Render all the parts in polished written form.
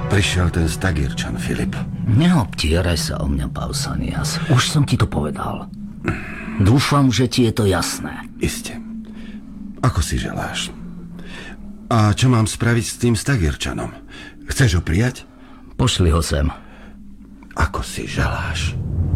Prišiel ten Stagirčan, Filip. Neobtieraj sa o mňa, Pausanias. Už som ti to povedal. Dúfam, že ti je to jasné. Iste. Ako si želáš. A čo mám spraviť s tým Stagirčanom? Chceš ho prijať? Pošli ho sem. Ako si želáš.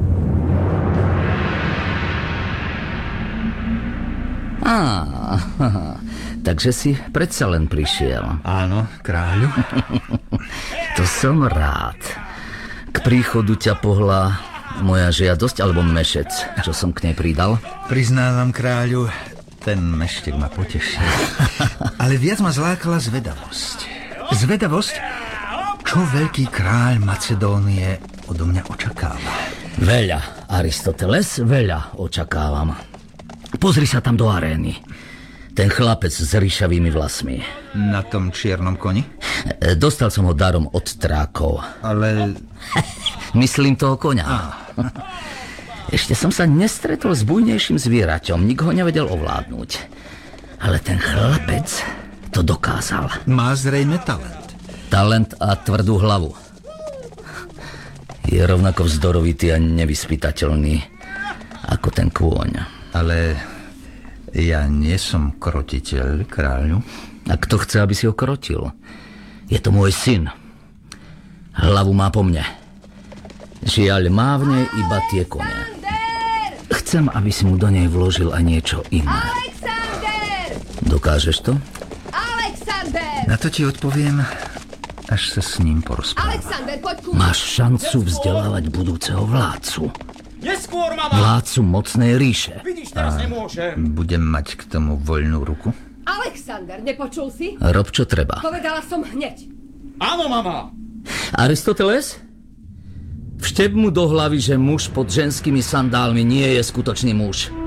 Takže si predsa len prišiel. Áno, kráľu. To som rád. K príchodu ťa pohla moja žiadosť alebo mešec, čo som k nej pridal. Priznávam, kráľu, ten meštek ma potešil. Ale viac ma zlákala zvedavosť. Zvedavosť, čo veľký kráľ Macedónie odo mňa očakáva. Veľa, Aristoteles, veľa očakávam. Pozri sa tam do arény. Ten chlapec s ríšavými vlasmi. Na tom čiernom koni? Dostal som ho darom od trákov. Ale... Myslím toho koňa. Ešte som sa nestretol s bujnejším zvieraťom. Nik ho nevedel ovládnuť. Ale ten chlapec to dokázal. Má zrejme talent. Talent a tvrdú hlavu. Je rovnako vzdorovitý a nevyspytateľný ako ten kôň. Ale ja nie som krotiteľ, kráľu. A kto chce, aby si ho krotil? Je to môj syn. Hlavu má po mne. Žiaľ, má v nej iba tie kone. Chcem, aby si mu do nej vložil aj niečo iné. Alexander! Dokážeš to? Alexander! Na to ti odpoviem, až sa s ním porozprávam. Alexander, poď ku... Máš šancu vzdelávať budúceho vládcu. Neskôr, mama! Vládcu mocnej ríše. Vidíš, teraz nemôžem. Budem mať k tomu voľnú ruku? Alexander, nepočul si? Rob, čo treba. Povedala som hneď. Áno, mama! Aristoteles? Vštep mu do hlavy, že muž pod ženskými sandálmi nie je skutočný muž.